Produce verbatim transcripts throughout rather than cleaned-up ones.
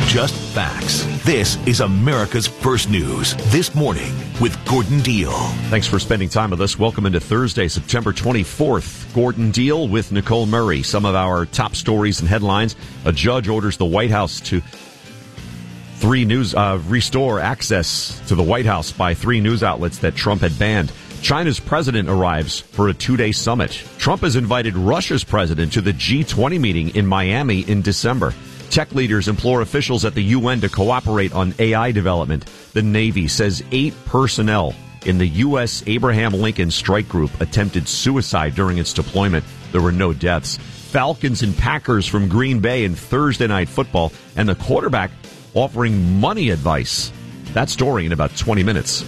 just facts. This is America's First News This Morning with Gordon Deal. Thanks for spending time with us. Welcome into Thursday, September twenty-fourth. Gordon Deal with Nicole Murray. Some of our top stories and headlines. A judge orders the White House to three news uh, restore access to the White House by three news outlets that Trump had banned. China's president arrives for a two-day summit. Trump has invited Russia's president to the G twenty meeting in Miami in December. Tech leaders implore officials at the U N to cooperate on A I development. The Navy says eight personnel in the U S Abraham Lincoln Strike Group attempted suicide during its deployment. There were no deaths. Falcons and Packers from Green Bay in Thursday Night Football, and the quarterback offering money advice. That story in about twenty minutes.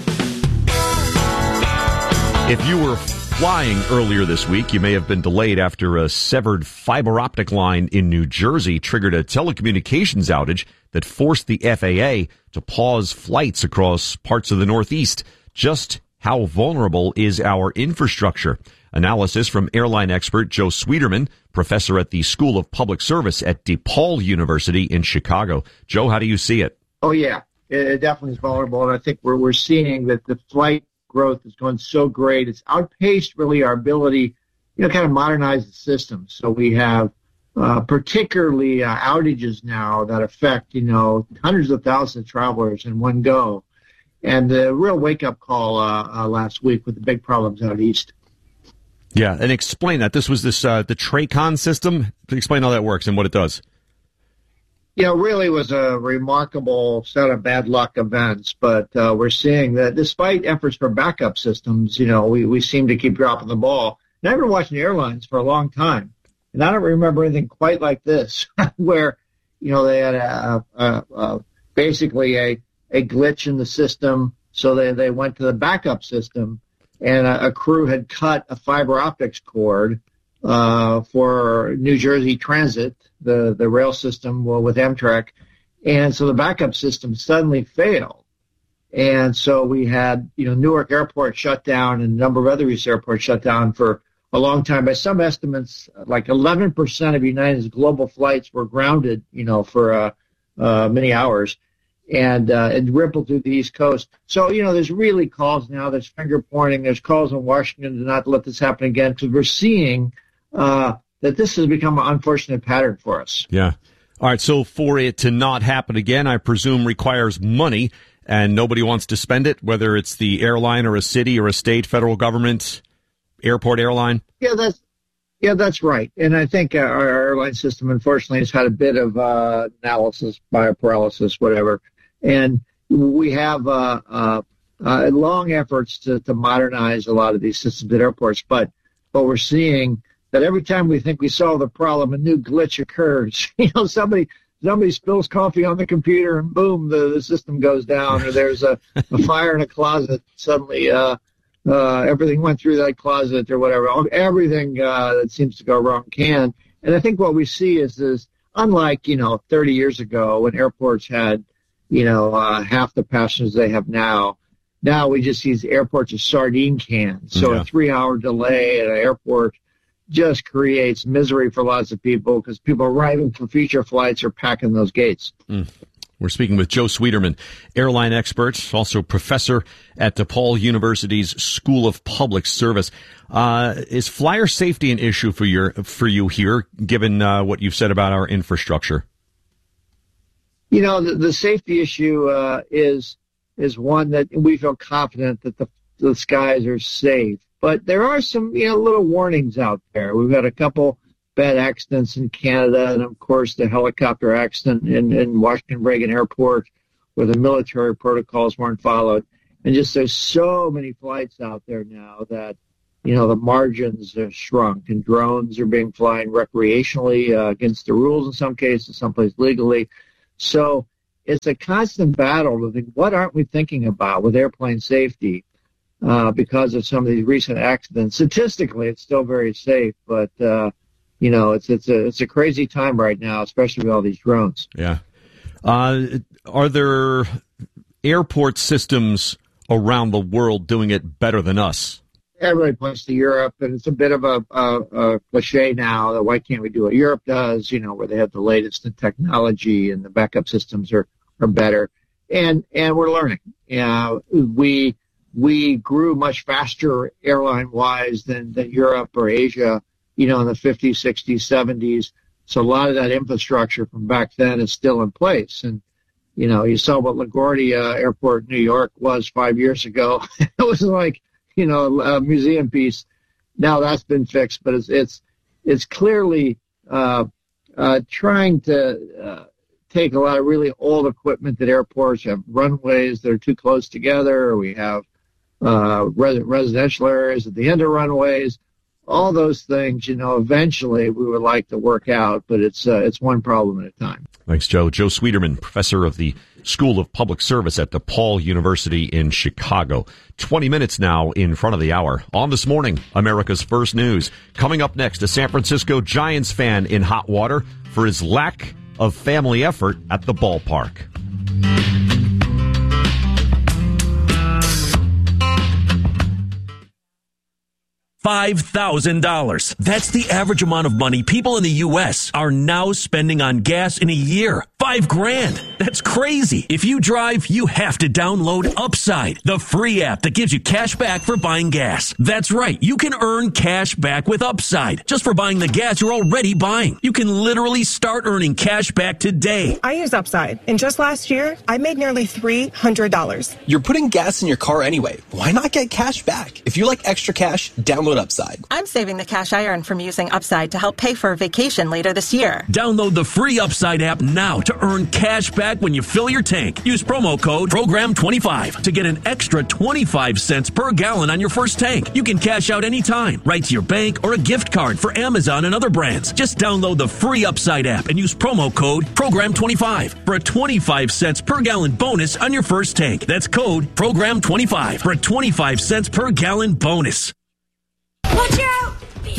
If you were flying earlier this week, you may have been delayed after a severed fiber optic line in New Jersey triggered a telecommunications outage that forced the F A A to pause flights across parts of the Northeast. Just how vulnerable is our infrastructure? Analysis from airline expert Joe Sweeterman, professor at the School of Public Service at DePaul University in Chicago. Joe, how do you see it? Oh, yeah, it definitely is vulnerable. And I think we're, we're seeing that the flight growth is going so great. It's outpaced really our ability, you know, kind of modernize the system. So we have uh, particularly uh, outages now that affect, you know, hundreds of thousands of travelers in one go. And the real wake-up call uh, uh, last week with the big problems out east. Yeah, and explain that. This was this uh, the TRACON system. Explain how that works and what it does. You know, really was a remarkable set of bad luck events, but uh, we're seeing that despite efforts for backup systems, you know, we, we seem to keep dropping the ball. And I've been watching airlines for a long time, and I don't remember anything quite like this, where, you know, they had a, a, a, basically a, a glitch in the system, so they, they went to the backup system, and a, a crew had cut a fiber optics cord uh, for New Jersey Transit, the, the rail system well, with Amtrak. And so the backup system suddenly failed. And so we had, you know, Newark Airport shut down and a number of other airports shut down for a long time. By some estimates, like eleven percent of United's global flights were grounded, you know, for uh, uh, many hours. And uh, it rippled through the East Coast. So, you know, there's really calls now. There's finger pointing. There's calls in Washington to not let this happen again, because we're seeing uh, that this has become an unfortunate pattern for us. Yeah. All right. So for it to not happen again, I presume requires money, and nobody wants to spend it, whether it's the airline or a city or a state, federal government, airport airline. Yeah, that's yeah, that's right. And I think uh, our airline system, unfortunately, has had a bit of uh, analysis, bioparalysis, whatever. And we have uh, uh, uh, long efforts to, to modernize a lot of these systems at airports, but but we're seeing that every time we think we solve the problem, a new glitch occurs. You know, somebody somebody spills coffee on the computer, and boom, the, the system goes down, or there's a, a fire in a closet. Suddenly, uh, uh, everything went through that closet or whatever. Everything uh, that seems to go wrong can. And I think what we see is this, unlike, you know, thirty years ago when airports had, you know, uh, half the passengers they have now. Now we just use airports as sardine cans. So yeah. A three-hour delay at an airport just creates misery for lots of people, because people arriving for future flights are packing those gates. Mm. We're speaking with Joe Sweeterman, airline expert, also professor at DePaul University's School of Public Service. Uh, is flyer safety an issue for your for you here, given uh, what you've said about our infrastructure? You know, the, the safety issue uh, is is one that we feel confident that the, the skies are safe. But there are some, you know, little warnings out there. We've had a couple bad accidents in Canada, and, of course, the helicopter accident in, in Washington Reagan Airport where the military protocols weren't followed. And just there's so many flights out there now that, you know, the margins are shrunk, and drones are being flying recreationally uh, against the rules in some cases, someplace legally. So it's a constant battle to think, what aren't we thinking about with airplane safety uh, because of some of these recent accidents? Statistically, it's still very safe, but, uh, you know, it's it's a, it's a crazy time right now, especially with all these drones. Yeah. Uh, are there airport systems around the world doing it better than us? everybody points to Europe, and it's a bit of a, a, a cliche now that why can't we do what Europe does, you know, where they have the latest in technology and the backup systems are, are better. And, and we're learning. Uh, we, we grew much faster airline wise than, than Europe or Asia, you know, in the fifties, sixties, seventies. So a lot of that infrastructure from back then is still in place. And, you know, you saw what LaGuardia Airport, New York was five years ago. It was like, you know, a museum piece. Now that's been fixed, but it's, it's, it's clearly, uh, uh, trying to, uh, take a lot of really old equipment that airports have runways that are too close together. We have, uh, res- residential areas at the end of runways. All those things, you know, eventually we would like to work out, but it's uh, it's one problem at a time. Thanks, Joe. Joe Sweeterman, professor of the School of Public Service at DePaul University in Chicago. twenty minutes now in front of the hour. On This Morning, America's First News. Coming up next, a San Francisco Giants fan in hot water for his lack of family effort at the ballpark. five thousand dollars. That's the average amount of money people in the U S are now spending on gas in a year. Five grand. That's crazy. If you drive, you have to download Upside, the free app that gives you cash back for buying gas. That's right. You can earn cash back with Upside just for buying the gas you're already buying. You can literally start earning cash back today. I use Upside, and just last year, I made nearly three hundred dollars. You're putting gas in your car anyway. Why not get cash back? If you like extra cash, download Upside. I'm saving the cash I earn from using Upside to help pay for a vacation later this year. Download the free Upside app now to earn cash back when you fill your tank. Use promo code program twenty-five to get an extra twenty-five cents per gallon on your first tank. You can cash out anytime, right to your bank or a gift card for Amazon and other brands. Just download the free Upside app and use promo code program twenty-five for a twenty-five cents per gallon bonus on your first tank. That's code program twenty-five for a twenty-five cents per gallon bonus. Watch out!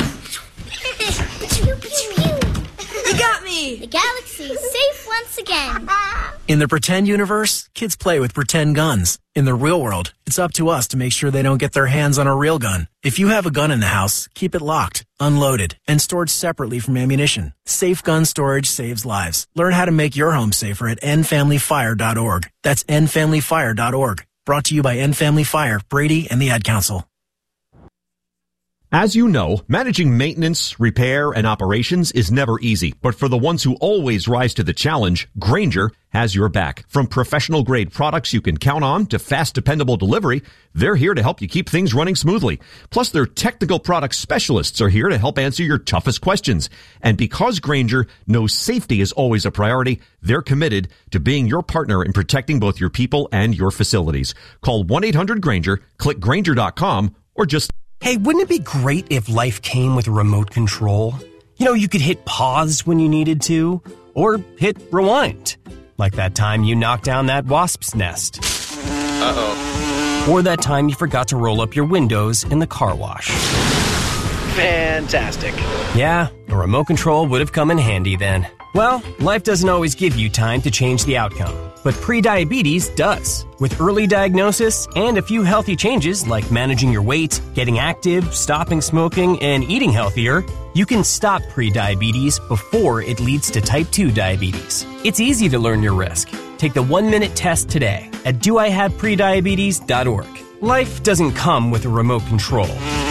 You got me! The galaxy is safe once again. In the pretend universe, kids play with pretend guns. In the real world, it's up to us to make sure they don't get their hands on a real gun. If you have a gun in the house, keep it locked, unloaded, and stored separately from ammunition. Safe gun storage saves lives. Learn how to make your home safer at end family fire dot org. That's end family fire dot org. Brought to you by End Family Fire, Brady, and the Ad Council. As you know, managing maintenance, repair, and operations is never easy. But for the ones who always rise to the challenge, Grainger has your back. From professional-grade products you can count on to fast, dependable delivery, they're here to help you keep things running smoothly. Plus, their technical product specialists are here to help answer your toughest questions. And because Grainger knows safety is always a priority, they're committed to being your partner in protecting both your people and your facilities. Call one eight hundred Grainger, click Grainger dot com, or just... Hey, wouldn't it be great if life came with a remote control? You know, you could hit pause when you needed to, or hit rewind. Like that time you knocked down that wasp's nest. Uh-oh. Or that time you forgot to roll up your windows in the car wash. Fantastic. Yeah, a remote control would have come in handy then. Well, life doesn't always give you time to change the outcome, but prediabetes does. With early diagnosis and a few healthy changes like managing your weight, getting active, stopping smoking, and eating healthier, you can stop prediabetes before it leads to type two diabetes. It's easy to learn your risk. Take the one-minute test today at do I have prediabetes dot org. Life doesn't come with a remote control.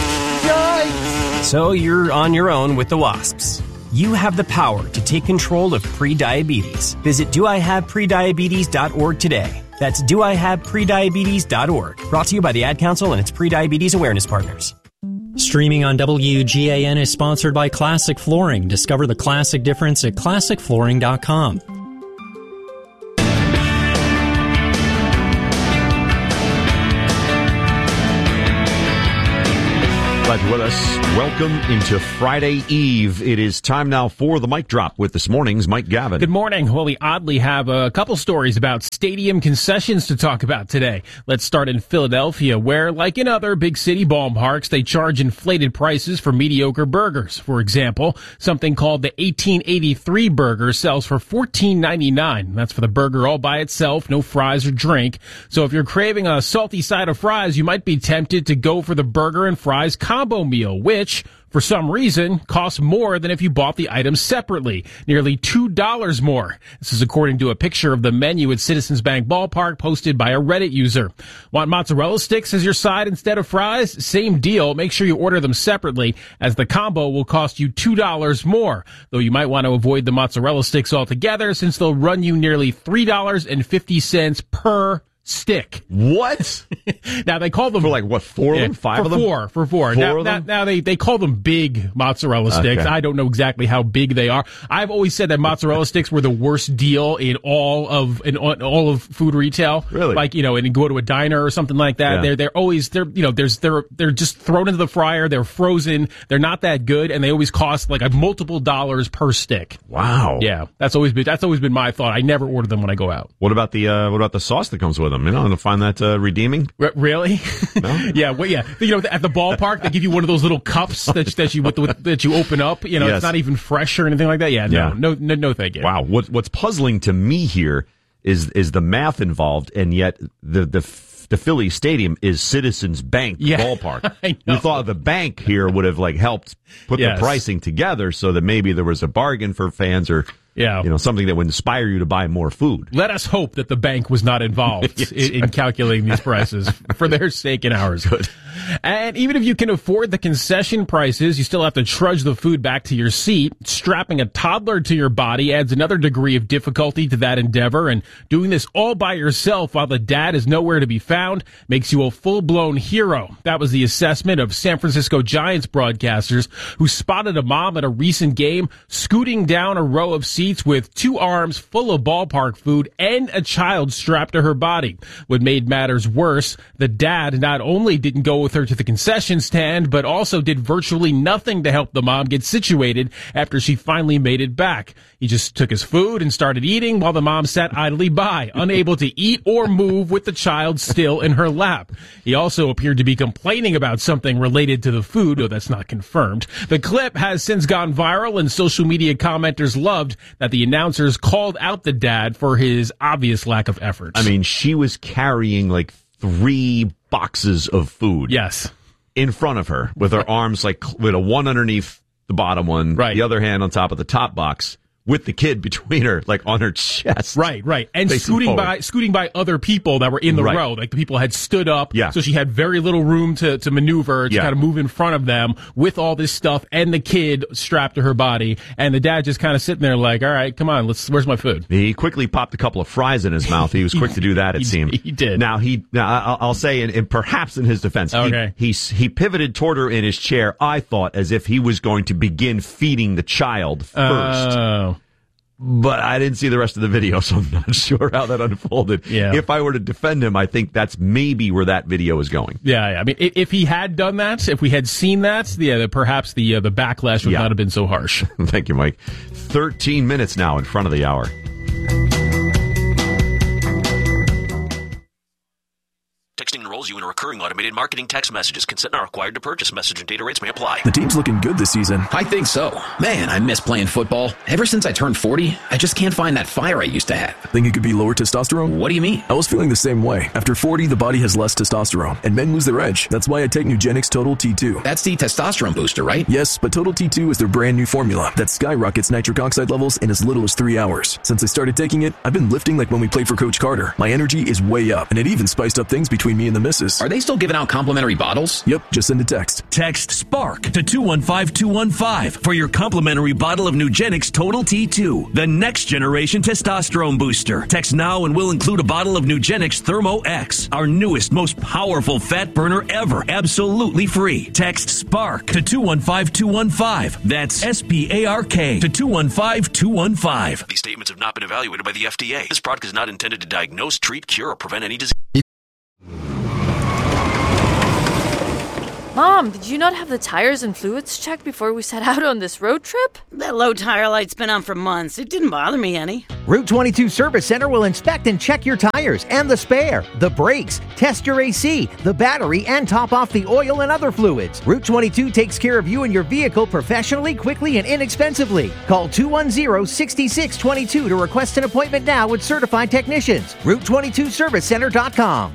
Yikes! So you're on your own with the wasps. You have the power to take control of prediabetes. Visit do I have prediabetes dot org today. That's do I have prediabetes dot org. Brought to you by the Ad Council and its prediabetes awareness partners. Streaming on W G A N is sponsored by Classic Flooring. Discover the classic difference at classic flooring dot com. Glad you're with us. Welcome into Friday Eve. It is time now for the Mic Drop with this morning's Mike Gavin. Good morning. Well, we oddly have a couple stories about stadium concessions to talk about today. Let's start in Philadelphia, where, like in other big city ballparks, they charge inflated prices for mediocre burgers. For example, something called the eighteen eighty-three burger sells for fourteen ninety-nine. That's for the burger all by itself, no fries or drink. So if you're craving a salty side of fries, you might be tempted to go for the burger and fries combo meal, which, for some reason, costs more than if you bought the items separately, nearly two dollars more. This is according to a picture of the menu at Citizens Bank Ballpark posted by a Reddit user. Want mozzarella sticks as your side instead of fries? Same deal. Make sure you order them separately, as the combo will cost you two dollars more, though you might want to avoid the mozzarella sticks altogether, since they'll run you nearly three dollars and fifty cents per stick. What? Now they call them for like what four yeah, of them, five for of them, four for four. four now, of them? now, now they they call them big mozzarella sticks. Okay. I don't know exactly how big they are. I've always said that mozzarella sticks were the worst deal in all of in all of food retail. Really? Like, you know, and you go to a diner or something like that. Yeah. They're they're always they're you know there's they're they're just thrown into the fryer. They're frozen. They're not that good, and they always cost like a multiple dollars per stick. Wow. Yeah, that's always been that's always been my thought. I never order them when I go out. What about the uh, what about the sauce that comes with them? You know, I find that uh, redeeming. R- really? No? yeah, well, yeah. You know, at the ballpark, they give you one of those little cups that that you with, with, that you open up. You know, Yes. it's not even fresh or anything like that. Yeah, no, Yeah. no, no, no, thank you. Wow. What what's puzzling to me here is is the math involved, and yet the the the Philly Stadium is Citizens Bank Yeah. Ballpark. I know. We thought the bank here would have like helped put Yes. the pricing together so that maybe there was a bargain for fans, or Yeah. you know, something that would inspire you to buy more food. Let us hope that the bank was not involved Yes. in, in calculating these prices for their sake and ours. Good. And even if you can afford the concession prices, you still have to trudge the food back to your seat. Strapping a toddler to your body adds another degree of difficulty to that endeavor, and doing this all by yourself while the dad is nowhere to be found makes you a full-blown hero. That was the assessment of San Francisco Giants broadcasters who spotted a mom at a recent game scooting down a row of seats with two arms full of ballpark food and a child strapped to her body. What made matters worse, the dad not only didn't go with her to the concession stand, but also did virtually nothing to help the mom get situated after she finally made it back. He just took his food and started eating while the mom sat idly by, unable to eat or move with the child still in her lap. He also appeared to be complaining about something related to the food, though that's not confirmed. The clip has since gone viral, and social media commenters loved that the announcers called out the dad for his obvious lack of effort. I mean, she was carrying like three boxes of food. Yes. In front of her with her arms like with a one underneath the bottom one, right. The other hand on top of the top box, with the kid between her, like on her chest. Right, right. And Facing scooting forward. by scooting by other people that were in the Right. row. Like the people had stood up. Yeah. So she had very little room to, to maneuver, to Yeah. kind of move in front of them with all this stuff and the kid strapped to her body. And the dad just kind of sitting there like, all right, come on, let's, where's my food? He quickly popped a couple of fries in his mouth. He was quick to do that, it he, seemed. He did. Now, he, now I'll, I'll say, and, and perhaps in his defense, Okay. he, he, he pivoted toward her in his chair, I thought, as if he was going to begin feeding the child first. Oh. But I didn't see the rest of the video, so I'm not sure how that unfolded. Yeah. If I were to defend him, I think that's maybe where that video is going. Yeah, yeah. I mean, if, if he had done that, if we had seen that, yeah, perhaps the uh, the backlash would Yeah. not have been so harsh. Thank you, Mike. thirteen minutes now in front of the hour. Texting enrolls you in a recurring automated marketing text messages. Consent not required to purchase. Message and data rates may apply. The team's looking good this season. I think so. Man, I miss playing football. Ever since I turned forty, I just can't find that fire I used to have. Think it could be lower testosterone? What do you mean? I was feeling the same way. After forty, the body has less testosterone, and men lose their edge. That's why I take Nugenix Total T two. That's the testosterone booster, right? Yes, but Total T two is their brand new formula that skyrockets nitric oxide levels in as little as three hours. Since I started taking it, I've been lifting like when we played for Coach Carter. My energy is way up, and it even spiced up things between me and the missus. Are they still giving out complimentary bottles? Yep, just send a text. Text SPARK to two one five two one five for your complimentary bottle of Nugenix Total T two, the next generation testosterone booster. Text now and we'll include a bottle of Nugenix Thermo X, our newest, most powerful fat burner ever, absolutely free. Text SPARK to two one five two one five. That's S P A R K to two one five two one five. These statements have not been evaluated by the F D A. This product is not intended to diagnose, treat, cure, or prevent any disease. Mom, did you not have the tires and fluids checked before we set out on this road trip? That low tire light's been on for months. It didn't bother me any. Route twenty-two Service Center will inspect and check your tires and the spare, the brakes, test your A C, the battery, and top off the oil and other fluids. Route twenty-two takes care of you and your vehicle professionally, quickly, and inexpensively. Call two one zero, six six two two to request an appointment now with certified technicians. Route twenty-two service center dot com.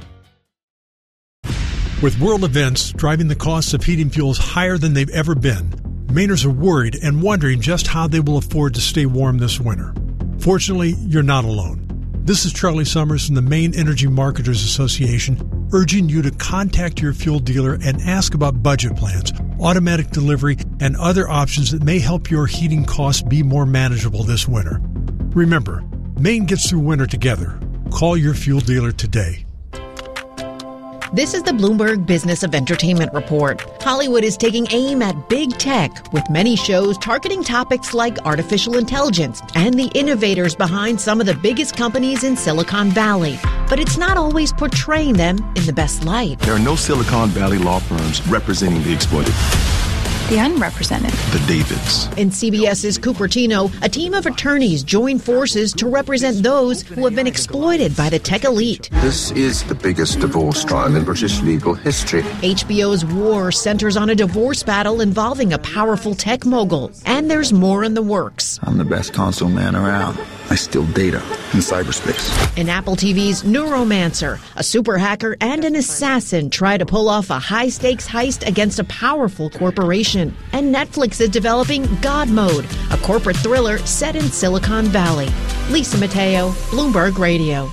With world events driving the costs of heating fuels higher than they've ever been, Mainers are worried and wondering just how they will afford to stay warm this winter. Fortunately, you're not alone. This is Charlie Summers from the Maine Energy Marketers Association, urging you to contact your fuel dealer and ask about budget plans, automatic delivery, and other options that may help your heating costs be more manageable this winter. Remember, Maine gets through winter together. Call your fuel dealer today. This is the Bloomberg Business of Entertainment Report. Hollywood is taking aim at big tech, with many shows targeting topics like artificial intelligence and the innovators behind some of the biggest companies in Silicon Valley. But it's not always portraying them in the best light. There are no Silicon Valley law firms representing the exploited. The unrepresented. The Davids. In CBS's Cupertino, a team of attorneys join forces to represent those who have been exploited by the tech elite. This is the biggest divorce trial in British legal history. H B O's War centers on a divorce battle involving a powerful tech mogul. And there's more in the works. I'm the best console man around. I steal data in cyberspace. In Apple T V's Neuromancer, a super hacker and an assassin try to pull off a high-stakes heist against a powerful corporation. And Netflix is developing God Mode, a corporate thriller set in Silicon Valley. Lisa Mateo, Bloomberg Radio.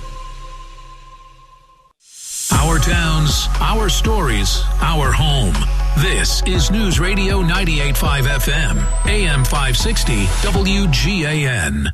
Our towns, our stories, our home. This is News Radio ninety-eight point five F M, A M five sixty, W G A N.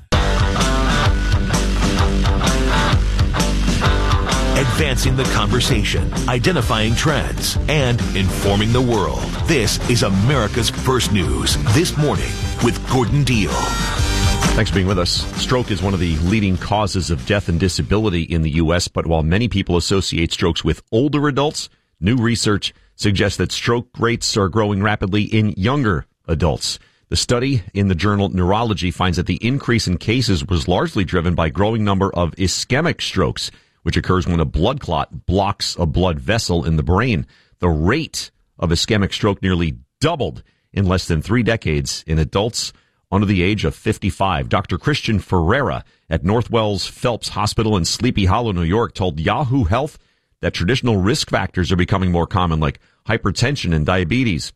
Advancing the conversation, identifying trends, and informing the world. This is America's First News This Morning with Gordon Deal. Thanks for being with us. Stroke is one of the leading causes of death and disability in the U S, but while many people associate strokes with older adults, new research suggests that stroke rates are growing rapidly in younger adults. The study in the journal Neurology finds that the increase in cases was largely driven by a growing number of ischemic strokes, which occurs when a blood clot blocks a blood vessel in the brain. The rate of ischemic stroke nearly doubled in less than three decades in adults under the age of fifty-five. Doctor Christian Ferreira at Northwells Phelps Hospital in Sleepy Hollow, New York, told Yahoo Health that traditional risk factors are becoming more common, like hypertension and diabetes.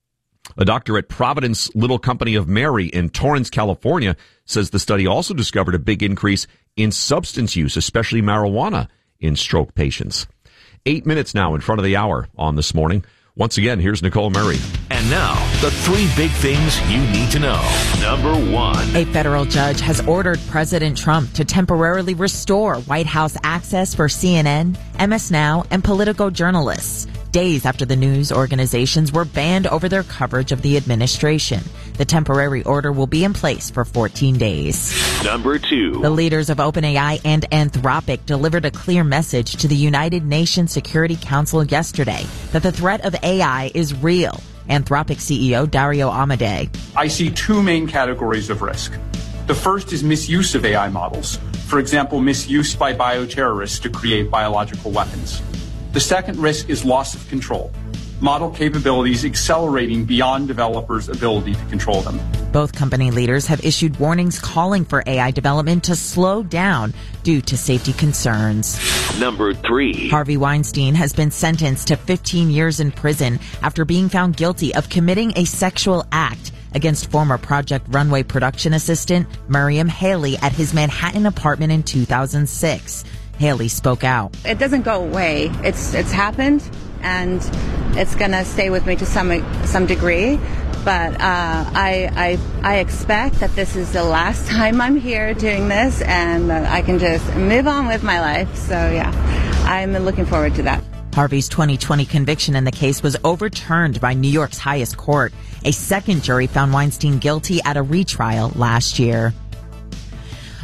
A doctor at Providence Little Company of Mary in Torrance, California, says the study also discovered a big increase in substance use, especially marijuana, in stroke patients. Eight minutes now in front of the hour on This Morning. Once again, here's Nicole Murray. And now, the three big things you need to know. Number one. A federal judge has ordered President Trump to temporarily restore White House access for C N N, M S Now, and Politico journalists, days after the news organizations were banned over their coverage of the administration. The temporary order will be in place for fourteen days. Number two. The leaders of OpenAI and Anthropic delivered a clear message to the United Nations Security Council yesterday that the threat of A I is real. Anthropic C E O Dario Amodei. I see two main categories of risk. The first is misuse of A I models. For example, misuse by bioterrorists to create biological weapons. The second risk is loss of control. Model capabilities accelerating beyond developers' ability to control them. Both company leaders have issued warnings calling for A I development to slow down due to safety concerns. Number three. Harvey Weinstein has been sentenced to fifteen years in prison after being found guilty of committing a sexual act against former Project Runway production assistant Miriam Haley at his Manhattan apartment in two thousand six. Haley spoke out. It doesn't go away. It's it's happened, and it's going to stay with me to some some degree. But uh, I, I I expect that this is the last time I'm here doing this, and uh, I can just move on with my life. So yeah, I'm looking forward to that. Harvey's twenty twenty conviction in the case was overturned by New York's highest court. A second jury found Weinstein guilty at a retrial last year.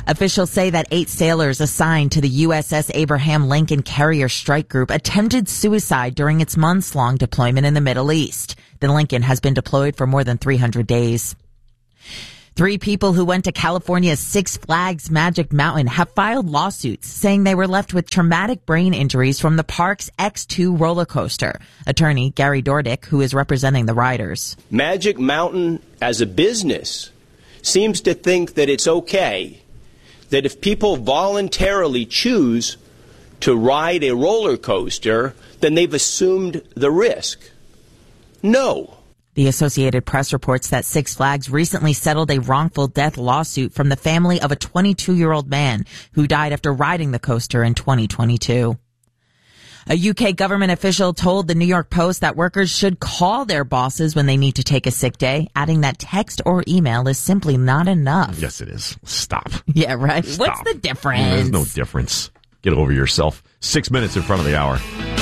Officials say that eight sailors assigned to the U S S Abraham Lincoln Carrier Strike Group attempted suicide during its months-long deployment in the Middle East. The Lincoln has been deployed for more than three hundred days. Three people who went to California's Six Flags Magic Mountain have filed lawsuits saying they were left with traumatic brain injuries from the park's X two roller coaster. Attorney Gary Dordick, who is representing the riders. Magic Mountain, as a business, seems to think that it's okay that if people voluntarily choose to ride a roller coaster, then they've assumed the risk. No. The Associated Press reports that Six Flags recently settled a wrongful death lawsuit from the family of a twenty-two-year-old man who died after riding the coaster in twenty twenty-two. A U K government official told the New York Post that workers should call their bosses when they need to take a sick day, adding that text or email is simply not enough. Yes, it is. Stop. Yeah, right? Stop. What's the difference? There's no difference. Get over yourself. Six minutes in front of the hour.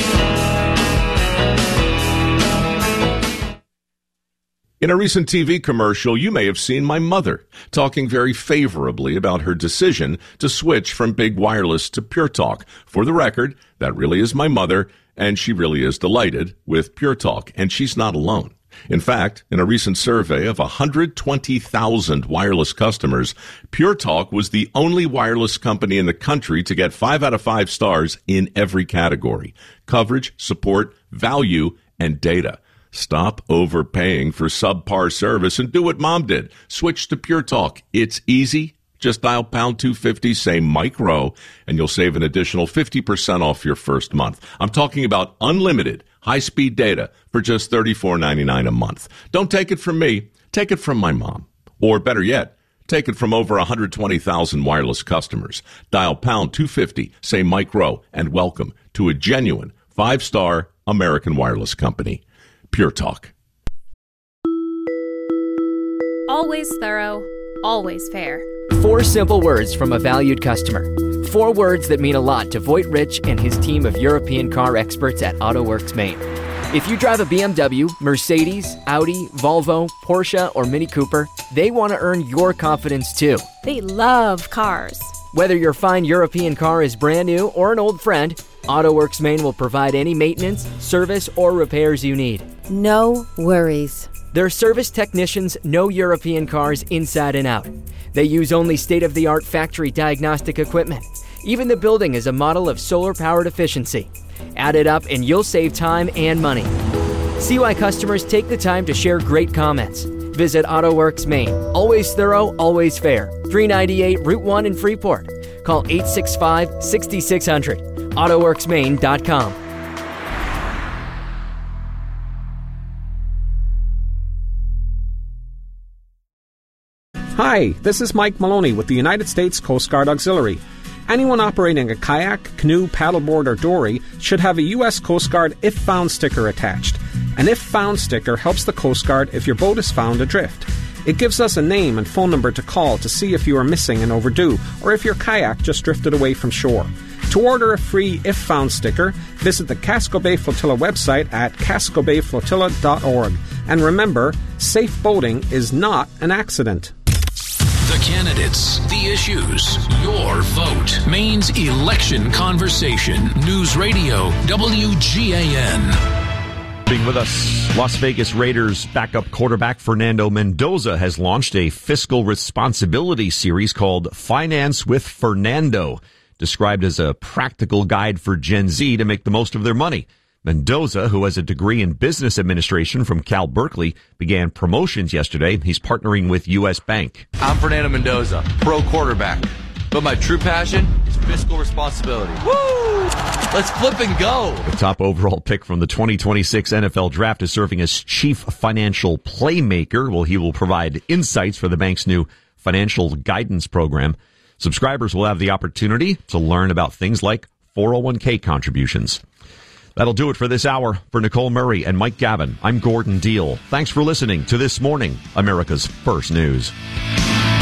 In a recent T V commercial, you may have seen my mother talking very favorably about her decision to switch from big wireless to Pure Talk. For the record, that really is my mother, and she really is delighted with Pure Talk, and she's not alone. In fact, in a recent survey of one hundred twenty thousand wireless customers, Pure Talk was the only wireless company in the country to get five out of five stars in every category: coverage, support, value, and data. Stop overpaying for subpar service and do what Mom did. Switch to Pure Talk. It's easy. Just dial pound two fifty, say Mike Rowe, and you'll save an additional fifty percent off your first month. I'm talking about unlimited high-speed data for just thirty-four ninety-nine a month. Don't take it from me. Take it from my mom. Or better yet, take it from over one hundred twenty thousand wireless customers. Dial pound two fifty, say Mike Rowe, and welcome to a genuine five-star American wireless company. Pure Talk. Always thorough, always fair. Four simple words from a valued customer. Four words that mean a lot to Voigt Rich and his team of European car experts at AutoWorks Maine. If you drive a B M W, Mercedes, Audi, Volvo, Porsche, or Mini Cooper, they want to earn your confidence too. They love cars. Whether your fine European car is brand new or an old friend, AutoWorks Maine will provide any maintenance, service, or repairs you need. No worries. Their service technicians know European cars inside and out. They use only state-of-the-art factory diagnostic equipment. Even the building is a model of solar-powered efficiency. Add it up and you'll save time and money. See why customers take the time to share great comments. Visit AutoWorks Maine. Always thorough, always fair. three ninety-eight Route one in Freeport. Call eight six five, six six zero zero. auto works maine dot com. Hi, this is Mike Maloney with the United States Coast Guard Auxiliary. Anyone operating a kayak, canoe, paddleboard, or dory should have a U S Coast Guard If Found sticker attached. An If Found sticker helps the Coast Guard if your boat is found adrift. It gives us a name and phone number to call to see if you are missing and overdue, or if your kayak just drifted away from shore. To order a free If Found sticker, visit the Casco Bay Flotilla website at casco bay flotilla dot org. And remember, safe boating is not an accident. The candidates, the issues, your vote. Maine's election conversation. News Radio W G A N. Being with us, Las Vegas Raiders backup quarterback Fernando Mendoza has launched a fiscal responsibility series called Finance with Fernando, described as a practical guide for Gen Z to make the most of their money. Mendoza, who has a degree in business administration from Cal Berkeley, began promotions yesterday. He's partnering with U S Bank. I'm Fernando Mendoza, pro quarterback, but my true passion is fiscal responsibility. Woo! Let's flip and go. The top overall pick from the twenty twenty-six N F L Draft is serving as chief financial playmaker. Well, he will provide insights for the bank's new financial guidance program. Subscribers will have the opportunity to learn about things like four oh one k contributions. That'll do it for this hour. For Nicole Murray and Mike Gavin, I'm Gordon Deal. Thanks for listening to This Morning, America's First News.